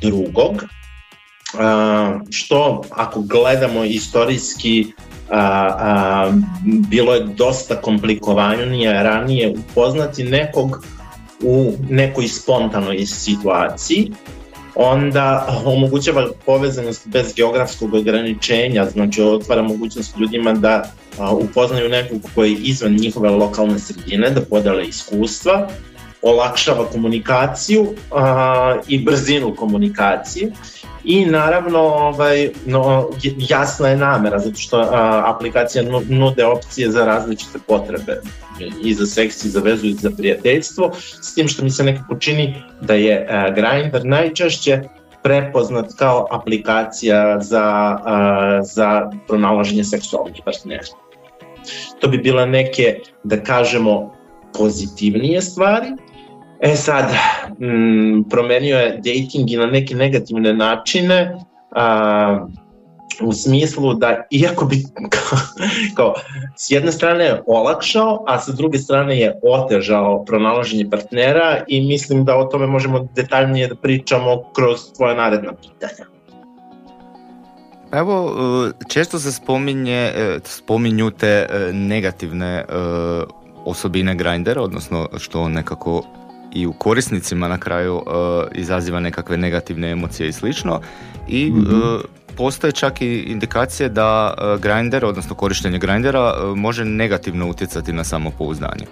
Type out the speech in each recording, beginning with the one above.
drugog, što ako gledamo istorijski bilo je dosta komplikovanije ranije upoznati nekog u nekoj spontanoj situaciji, onda omogućava povezanost bez geografskog ograničenja, znači otvara mogućnost ljudima da upoznaju nekog koji je izvan njihove lokalne sredine, da podele iskustva, olakšava komunikaciju i brzinu komunikacije i naravno jasna je namera, zato što aplikacija nude opcije za različite potrebe, i za seks, i za vezu, i za prijateljstvo, s tim što mi se nekako čini da je Grindr najčešće prepoznat kao aplikacija za pronalaženje seksualnih partnera. To bi bile neke, da kažemo, pozitivnije stvari. Sad, promenio je dating i na neke negativne načine, u smislu da, iako bi kao, s jedne strane je olakšao, a sa druge strane je otežao pronalaženje partnera i mislim da o tome možemo detaljnije da pričamo kroz tvoja naredna pitanja. Evo, često se spominju te negativne osobine Grindera, odnosno što on nekako i u korisnicima na kraju izaziva nekakve negativne emocije i slično. I postoje čak i indikacije da Grindr, odnosno korištenje Grindera, može negativno utjecati na samopouzdanje.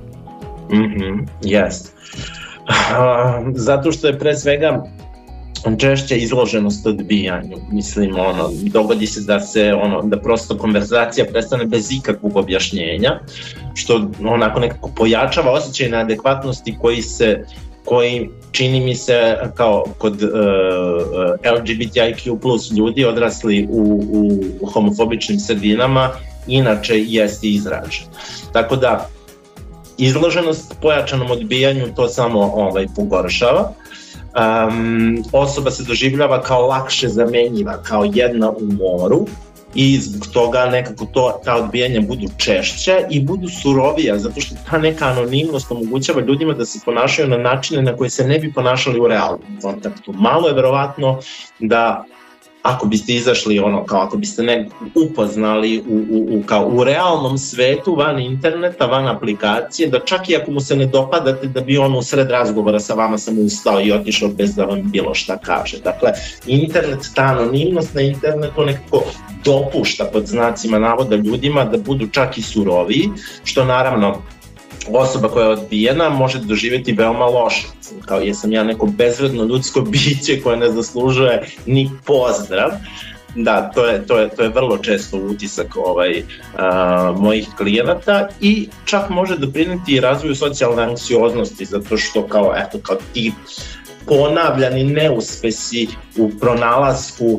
Jest. Zato što je pre svega češće izloženost odbijanju. Mislim, dogodi se da prosto konverzacija prestane bez ikakvog objašnjenja, što onako nekako pojačava osjećaj neadekvatnosti koji čini mi se kao kod LGBTIQ plus ljudi odrasli u homofobičnim sredinama inače jeste izražen. Tako da izloženost pojačanom odbijanju to samo pogoršava. Osoba se doživljava kao lakše zamenjiva, kao jedna u moru i zbog toga nekako ta odbijanja budu češća i budu surovija, zato što ta neka anonimnost omogućava ljudima da se ponašaju na načine na koje se ne bi ponašali u realnom kontaktu. Malo je verovatno da ako biste izašli, ako biste nekog upoznali u realnom svetu, van interneta, van aplikacije, da čak i ako mu se ne dopadate, da bi on u sred razgovora sa vama samo ustao i otišao bez da vam bilo šta kaže. Dakle, internet, ta anonimnost na internetu nekako dopušta pod znacima navoda ljudima da budu čak i suroviji, što naravno osoba koja je odbijena može doživjeti veoma loše. Kao jesam ja neko bezvredno ljudsko biće koje ne zaslužuje ni pozdrav. Da, to je vrlo često utisak mojih klijenata i čak može doprineti i razvoju socijalne anksioznosti, zato što kao ti ponavljani neuspesi u pronalasku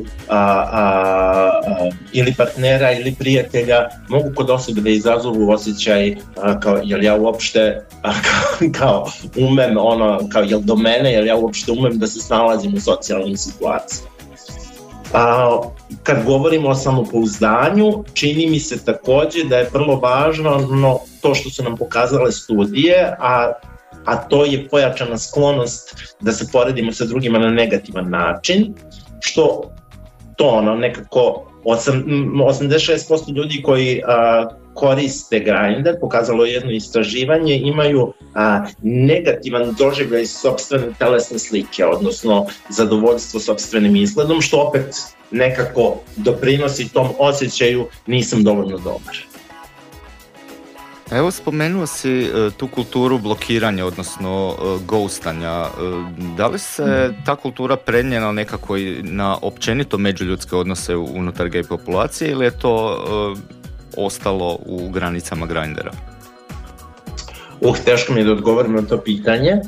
ili partnera ili prijatelja mogu kod osobe da izazovu osjećaj kao jel ja uopšte kao umem kao jel do mene, jel ja uopšte umem da se snalazim u socijalnim situacijama. Kad govorimo o samopouzdanju, čini mi se takođe da je vrlo važno to što su nam pokazale studije, a to je pojačana sklonost da se poredimo sa drugima na negativan način, što to nekako 86% ljudi koji koriste Grindr, pokazalo je jedno istraživanje, imaju negativan doživljaj sopstvene telesne slike, odnosno zadovoljstvo sopstvenim izgledom, što opet nekako doprinosi tom osjećaju nisam dovoljno dobar. Evo, spomenuo si tu kulturu blokiranja, odnosno ghostanja. Da li se ta kultura prenijela nekako na općenito međuljudske odnose unutar gay populacije ili je to ostalo u granicama Grindera? Teško mi je da odgovorim na to pitanje.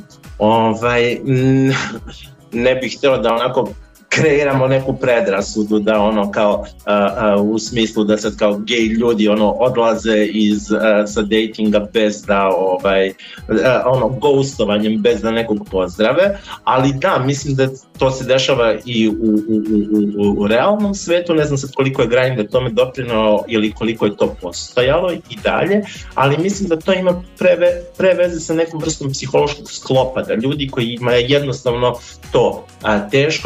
Ne bih htio da onako kreiramo neku predrasudu da kao u smislu da sad kao gej ljudi odlaze sa datinga bez da ghostovanjem bez da nekog pozdrave, ali da, mislim da to se dešava i u realnom svetu. Ne znam sad koliko je Grindr tome doprinao ili koliko je to postojalo i dalje, ali mislim da to ima pre veze sa nekom vrstom psihološkog sklopa, da ljudi koji ima jednostavno to teško